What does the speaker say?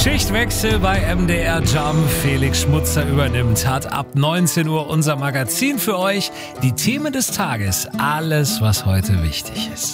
Schichtwechsel bei MDR Jump. Felix Schmutzer übernimmt, hat ab 19 Uhr unser Magazin für euch. Die Themen des Tages, alles, was heute wichtig ist.